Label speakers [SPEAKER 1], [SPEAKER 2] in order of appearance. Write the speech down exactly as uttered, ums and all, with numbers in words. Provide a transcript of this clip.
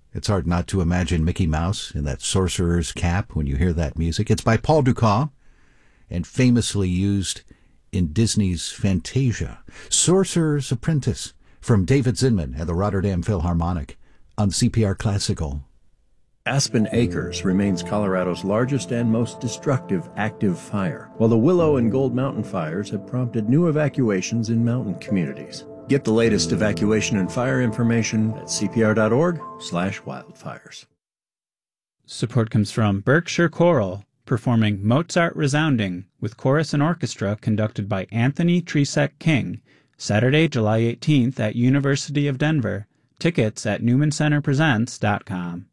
[SPEAKER 1] It's hard not to imagine Mickey Mouse in that sorcerer's cap when you hear that music. It's by Paul Dukas and famously used in Disney's Fantasia. Sorcerer's Apprentice from David Zinman and the Rotterdam Philharmonic on C P R Classical.
[SPEAKER 2] Aspen Acres remains Colorado's largest and most destructive active fire, while the Willow and Gold Mountain fires have prompted new evacuations in mountain communities. Get the latest evacuation and fire information at cpr.org slash wildfires.
[SPEAKER 3] Support comes from Berkshire Choral, performing Mozart Resounding with chorus and orchestra conducted by Anthony Tresek King, Saturday, July eighteenth at University of Denver. Tickets at newman center presents dot com.